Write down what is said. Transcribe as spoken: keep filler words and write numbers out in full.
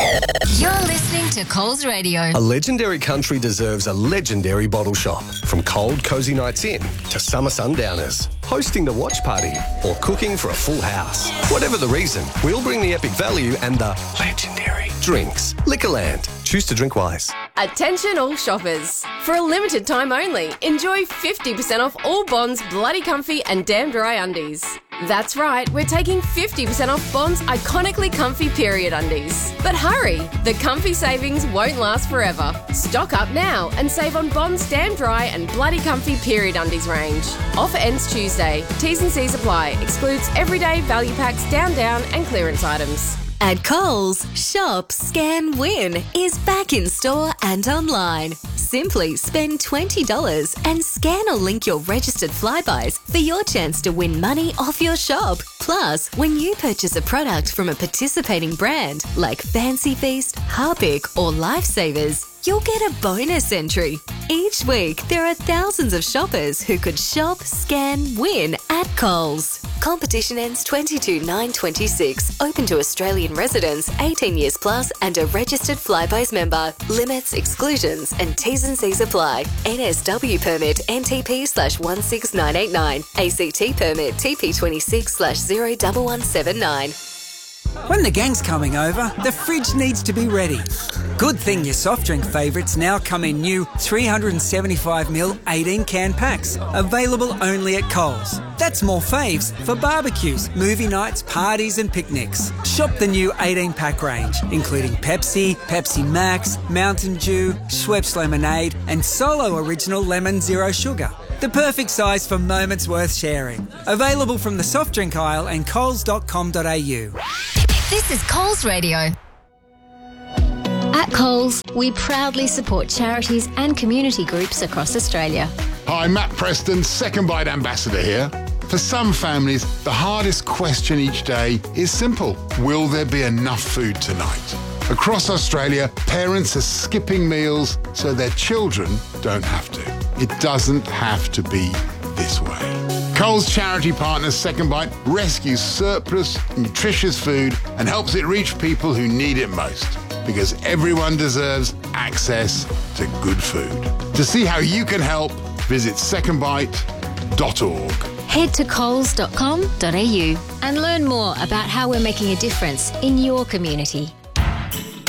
You're listening to Coles Radio. A legendary country deserves a legendary bottle shop. From cold, cosy nights in to summer sundowners, hosting the watch party or cooking for a full house. Whatever the reason, we'll bring the epic value and the legendary drinks. Liquorland. Choose to drink wise. Attention all shoppers. For a limited time only, enjoy fifty percent off all Bond's Bloody Comfy and Damn Dry undies. That's right, we're taking fifty percent off Bond's iconically comfy period undies. But hurry, the comfy savings won't last forever. Stock up now and save on Bond's Damn Dry and Bloody Comfy period undies range. Offer ends Tuesday. T's and C's apply. Excludes everyday value packs, down down and clearance items. At Coles, Shop, Scan, Win is back in store and online. Simply spend twenty dollars and scan or link your registered Flybuys for your chance to win money off your shop. Plus, when you purchase a product from a participating brand like Fancy Feast, Harpic or Lifesavers, you'll get a bonus entry. Each week, there are thousands of shoppers who could shop, scan, win at Coles. Competition ends twenty-two nine twenty-six. Open to Australian residents, eighteen years plus and a registered Flybuys member. Limits, exclusions and T's and C's apply. N S W permit N T P slash one six nine eight nine. A C T permit T P twenty-six slash zero one one seven nine. When the gang's coming over, the fridge needs to be ready. Good thing your soft drink favourites now come in new three seventy-five milliliter eighteen can packs, available only at Coles. That's more faves for barbecues, movie nights, parties and picnics. Shop the new eighteen pack range, including Pepsi, Pepsi Max, Mountain Dew, Schweppes Lemonade and Solo Original Lemon Zero Sugar. The perfect size for moments worth sharing. Available from the soft drink aisle and coles dot com dot a u. This is Coles Radio. At Coles, we proudly support charities and community groups across Australia. Hi, Matt Preston, Second Bite Ambassador here. For some families, the hardest question each day is simple. Will there be enough food tonight? Across Australia, parents are skipping meals so their children don't have to. It doesn't have to be this way. Coles charity partner Second Bite rescues surplus, nutritious food and helps it reach people who need it most. Because everyone deserves access to good food. To see how you can help, visit second bite dot org. Head to coles dot com dot a u and learn more about how we're making a difference in your community.